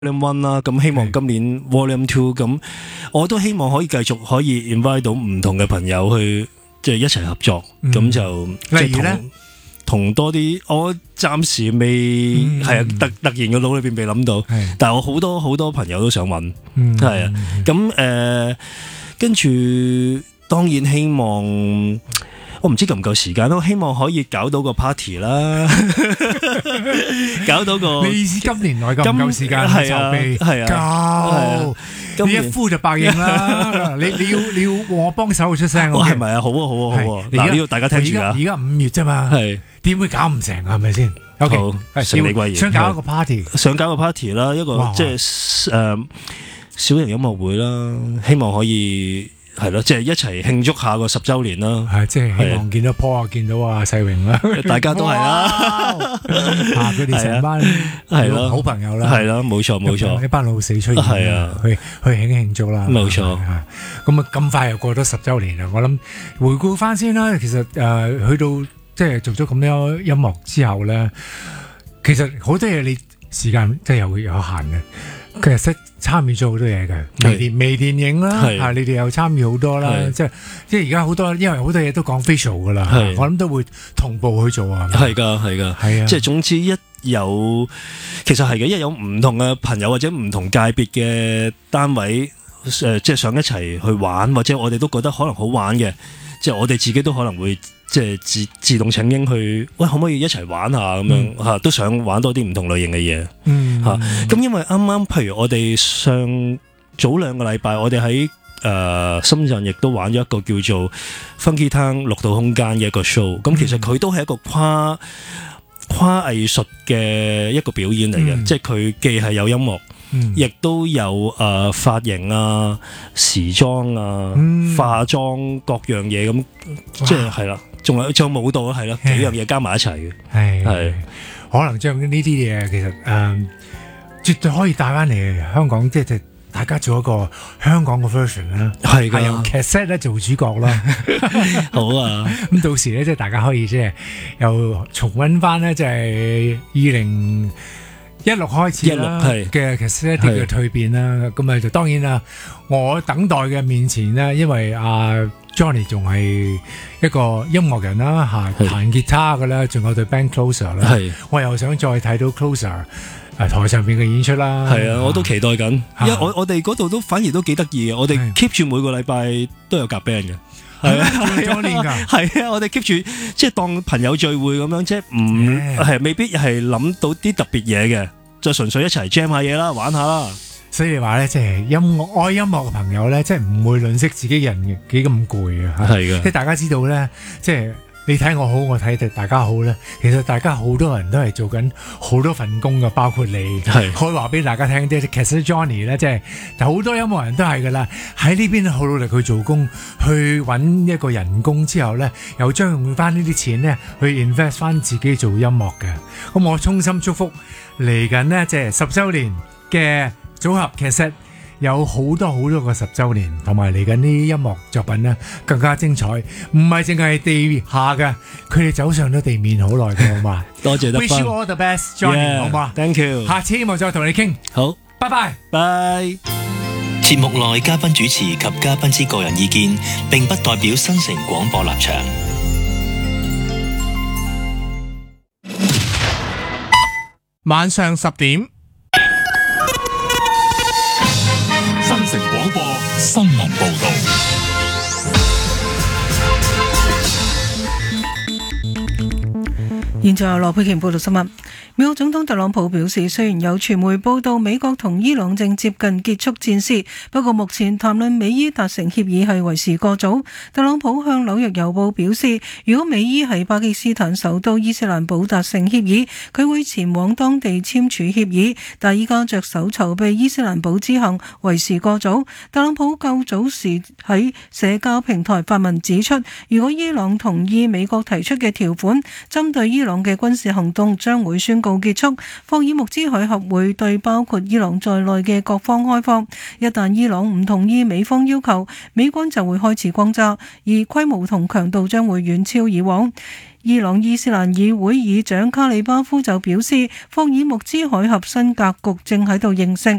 Volume One 啦，咁希望今年 Volume Two， 咁我都希望可以繼續可以 invite 到唔同嘅朋友去即係一齊合作，咁就例如咧。 同多啲，我暫時未係啊，突然個腦裏邊未諗到，但係我好多朋友都想揾，係啊，咁跟住當然希望，我唔知夠唔夠時間咯，希望可以搞到個 party 啦，搞到個， 你意思今年內夠唔夠時間籌備？係啊，夠，你一呼就百應啦，你要我幫手出聲， 係咪啊？好啊，嗱呢個大家聽住啊， 而家5月啫嘛，係。點會搞唔成啊？係咪先 ？OK， 順利歸言。 想搞一個 party， 想搞個 party 啦，一個即係小型音樂會啦，希望可以係咯，即係一齊慶祝下個10週年啦。 係即係希望見到 Paul 啊，見到啊世榮啦， 大家都係啦。 佢哋成班係咯好朋友啦， 係啦，冇錯， 一班老死出現， 係啊， 去慶祝啦， 冇錯。 咁啊咁快又過咗10週年啦，我諗回顧翻先啦，其實去到。即係做咗咁多音樂之後咧，其實好多嘢你時間即係有限嘅。其實識參與咗好多嘢嘅，微電影啦，你哋又參與好多啦。即係而家好多，因為好多嘢都講 visual 噶啦，我諗都會同步去做啊。係㗎，即係總之其實係嘅，一有唔同嘅朋友或者唔同界別嘅單位，即係想一齊去玩，或者我哋都覺得可能好玩嘅，即係我哋自己都可能會。即係自動請纓去，喂，可唔可以一齊玩下咁樣嚇？都想玩多啲唔同類型嘅嘢嚇。咁因為啱啱，譬如我哋早2個禮拜，我哋喺深圳亦都玩咗一個叫做 Funky Town 6度空間嘅一個 show。咁其實佢都係一個跨藝術嘅一個表演嚟嘅，即係佢既係有音樂。亦都有髮型啊、時裝啊、化妝各樣嘢咁，即係啦，仲有舞蹈係啦，幾樣嘢加埋一齊嘅，係可能將呢啲嘢其實絕對可以帶翻嚟香港，即係大家做一個香港嘅 version 啦，係由 cassette 咧做主角啦， 好啊！ 咁到時咧即係大家可以即係又重溫翻咧，即係2016開始啦嘅其實一啲嘅蛻變啦，咁啊就當然啦，我等待嘅面前咧，因為Johnny 仲係一個音樂人啦，彈吉他嘅啦，仲有對 band Closer 啦，我又想再睇到 Closer 台上邊嘅演出啦。係啊，我都期待緊，因為我哋嗰度都反而都幾得意嘅，我哋 keep 住每個禮拜都有夾 band 嘅。係啊，係啊，我哋 keep 住即係當朋友聚會咁樣，即係未必係諗到啲特別嘢嘅，就純粹一齊 jam 下嘢啦，玩下啦。所以你話咧，即係愛音樂嘅朋友咧，即係唔會吝嗇自己人嘅幾咁攰啊。係嘅，即係大家知道咧，即係你睇我好，我睇大家好咧。其實大家好多人都係做緊好多份工嘅，包括你。係可以話俾大家聽，即係其實 Johnny 咧，即係好多音樂人都係噶啦，喺呢邊好努力去做工，去揾一個人工之後咧，又將用翻呢啲錢咧去 invest 翻自己做音樂嘅。咁我衷心祝福嚟緊呢，即係10週年嘅組合cassette有好多個10週年，同埋嚟緊啲音樂作品呢更加精彩，唔係淨係地下嘅，佢哋走上咗地面好耐嘅，好嘛？多謝得分。Wish you all the best, Johnny， 好嘛 ？Thank you。下次希望再同你傾。好，拜拜，拜。 節目內嘉賓主持及嘉賓之個人意見，並不代表新城廣播立場。 晚上10點。 新城廣播新聞報道。 現在由羅佩瓊報道新聞。美國總統特朗普表示，雖然有傳媒報道美國同伊朗正接近結束戰事，不過目前談論美伊達成協議係為時過早。特朗普向紐約郵報表示，如果美伊喺巴基斯坦首都伊斯蘭堡達成協議，佢會前往當地簽署協議，但依家着手籌備伊斯蘭堡之行為時過早。特朗普較早時喺社交平台發文指出，如果伊朗同意美國提出嘅條款，針對伊朗嘅軍事行動將會宣宣告結束，霍爾木茲海峽會對包括伊朗在內嘅各方開放。一旦伊朗唔同意美方要求，美軍就會開始轟炸，而規模同強度將會遠超以往。伊朗伊斯蘭議會議長卡里巴夫就表示，霍爾木茲海峽新格局正喺度形成。